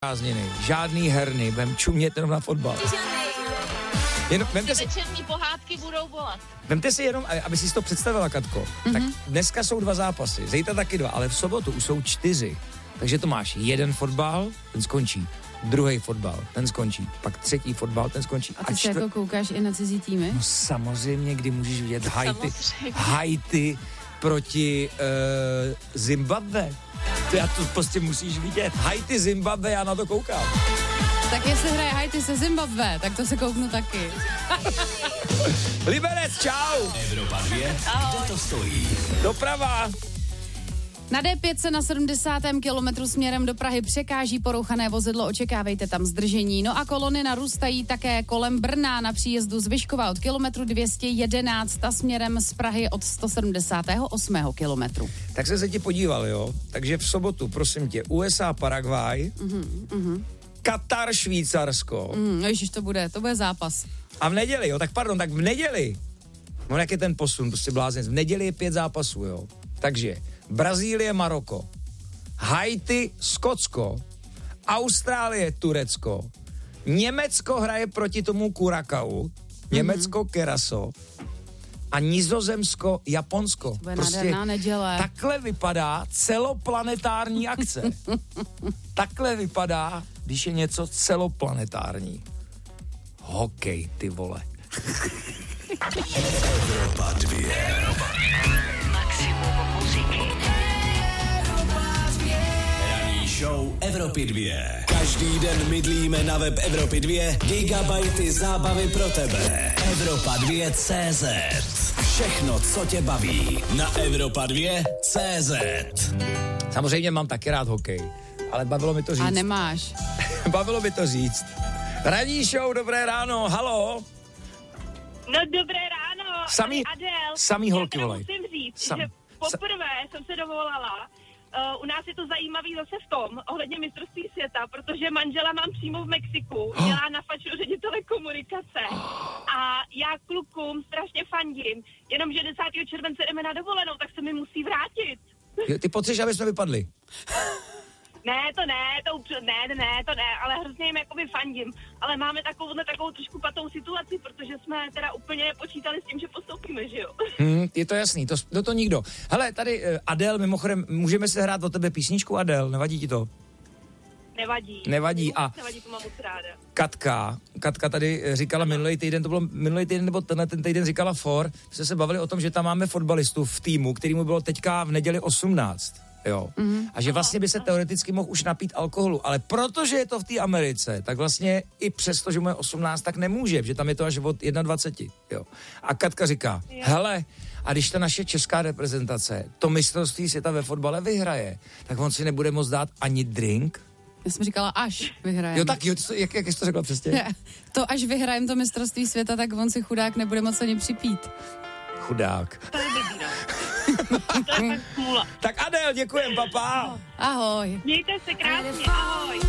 prázdniny, žádný herny, budem čumět jenom na fotbal. Večerní pohádky budou volat. Vemte si jenom, aby si to představila, Katko, tak dneska jsou 2 zápasy, zítra taky 2, ale v sobotu už jsou 4. Takže to máš jeden fotbal, ten skončí, druhý fotbal, ten skončí, pak třetí fotbal, ten skončí. A ty se jako koukáš i na cizí týmy? No samozřejmě, kdy můžeš vidět Haiti proti Zimbabwe. To prostě musíš vidět. Haiti, Zimbabwe, já na to koukám. Tak jestli hraje Haiti se Zimbabwe, tak to se kouknu taky. Liberec, čau! Evropa 2, kde to stojí? Doprava. Na D5 se na 70. kilometru směrem do Prahy překáží porouchané vozidlo, očekávejte tam zdržení. No a kolony narůstají také kolem Brna na příjezdu z Vyškova od kilometru 211 a směrem z Prahy od 178. kilometru. Tak se ti podíval, jo? Takže v sobotu, prosím tě, USA, Paraguay, Katar, Švýcarsko. Ježiš, to bude zápas. A v neděli, jo? Tak pardon, tak v neděli. No jak je ten posun, prostě blázen. V neděli je 5 zápasů, jo? Takže Brazílie, Maroko, Haiti, Skotsko, Austrálie, Turecko, Německo hraje proti tomu Kurakau, Německo, Keraso a Nizozemsko, Japonsko. Prostě neděle. Takhle vypadá celoplanetární akce. Takhle vypadá, když je něco celoplanetární. Hokej, ty vole. Evropa 2. Maximum muziky. Ranní show Evropy 2. Každý den mydlíme na web Evropy 2 gigabajty zábavy pro tebe. Evropa 2 CZ. Všechno, co tě baví na Evropa 2 CZ. Samozřejmě mám taky rád hokej, ale bavilo mi to říct. A nemáš. Bavilo mi to říct. Ranní show, dobré ráno, halo. No dobré ráno, Adel. Samý holky volají. Musím říct, že poprvé jsem se dovolala. U nás je to zajímavý zase v tom, ohledně mistrovství světa, protože manžela mám přímo v Mexiku, dělá na faču ředitele komunikace a já klukům strašně fandím, jenomže 10. července jdeme na dovolenou, tak se mi musí vrátit. Ty potřebuješ, aby jsme vypadli. Ne, ale hrozně jim jakoby fandím. Ale máme takovou trošku patou situaci, protože jsme teda úplně nepočítali s tím, že postoupíme, že jo? Je to jasný, to nikdo. Hele, tady Adel, mimochodem, můžeme se hrát o tebe písničku, Adel, nevadí ti to? Nevadí. Nevadí, to mám moc ráda. Katka tady říkala minulý týden, to bylo minulý týden, nebo ten týden říkala jsme se bavili o tom, že tam máme fotbalistu v týmu, kterýmu bylo teďka v neděli 18. Jo. A že vlastně by se teoreticky mohl už napít alkoholu, ale protože je to v té Americe, tak vlastně i přesto, že mu je 18, tak nemůže, že tam je to až od 21. Jo. A Katka říká, hele, a když ta naše česká reprezentace to mistrovství světa ve fotbale vyhraje, tak on si nebude moct dát ani drink. Já jsem říkala, až vyhrajeme. Jo, tak jo, jak jsi to řekla přesně? To až vyhrajeme to mistrovství světa, tak on si chudák nebude moc ani připít. Chudák. To je blbý, no. Tak Adel, děkujem, papa. Ahoj. Mějte se krásně, ahoj.